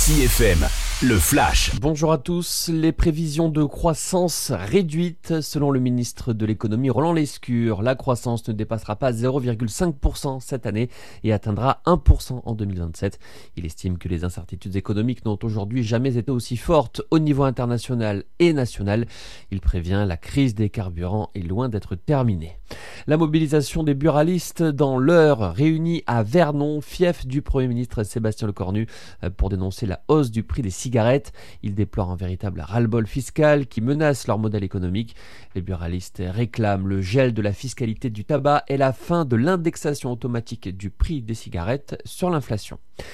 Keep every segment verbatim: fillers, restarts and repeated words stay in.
Ici F M, le flash. Bonjour à tous. Les prévisions de croissance réduites selon le ministre de l'économie Roland Lescure. La croissance ne dépassera pas zéro virgule cinq pour cent cette année et atteindra un pour cent en deux mille vingt-sept. Il estime que les incertitudes économiques n'ont aujourd'hui jamais été aussi fortes au niveau international et national. Il prévient, la crise des carburants est loin d'être terminée. La mobilisation des buralistes dans l'Eure, réunis à Vernon, fief du Premier ministre Sébastien Lecornu, pour dénoncer la hausse du prix des cigarettes. Ils déplorent un véritable ras-le-bol fiscal qui menace leur modèle économique. Les buralistes réclament le gel de la fiscalité du tabac et la fin de l'indexation automatique du prix des cigarettes sur l'inflation.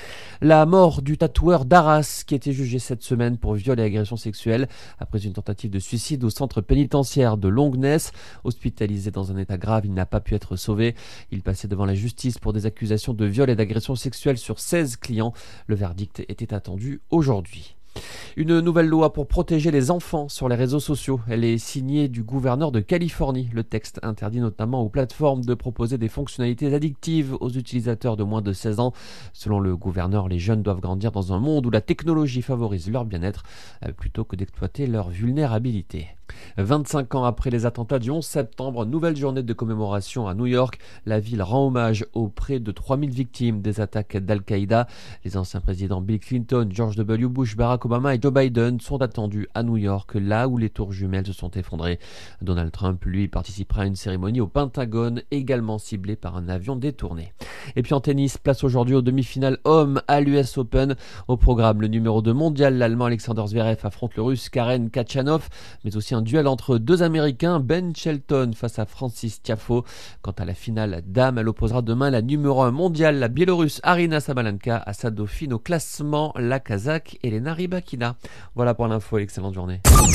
La mort du tatoueur d'Arras qui a été jugé cette semaine pour viol et agression sexuelle après une tentative de suicide au centre pénitentiaire de Longnes. Hospitalisé dans un état grave, il n'a pas pu être sauvé. Il passait devant la justice pour des accusations de viol et d'agression sexuelle sur seize clients. Le verdict était attendu aujourd'hui. Une nouvelle loi pour protéger les enfants sur les réseaux sociaux. Elle est signée du gouverneur de Californie. Le texte interdit notamment aux plateformes de proposer des fonctionnalités addictives aux utilisateurs de moins de seize ans. Selon le gouverneur, les jeunes doivent grandir dans un monde où la technologie favorise leur bien-être euh, plutôt que d'exploiter leur vulnérabilité. vingt-cinq ans après les attentats du onze septembre, nouvelle journée de commémoration à New York. La ville rend hommage aux près de trois mille victimes des attaques d'Al-Qaïda. Les anciens présidents Bill Clinton, George W. Bush, Barack Obama et Joe Biden sont attendus à New York, là où les tours jumelles se sont effondrées. Donald Trump, lui, participera à une cérémonie au Pentagone, également ciblée par un avion détourné. Et puis en tennis, place aujourd'hui aux demi-finales hommes à l'U S Open. Au programme, le numéro deux mondial, l'Allemand Alexander Zverev affronte le Russe Karen Khachanov, mais aussi un duel entre deux Américains, Ben Shelton face à Francis Tiafoe. Quant à la finale dame, elle opposera demain la numéro un mondiale, la Biélorusse Aryna Sabalenka, à sa dauphine au classement, la Kazakh Elena Rybakina. Voilà pour l'info, excellente journée.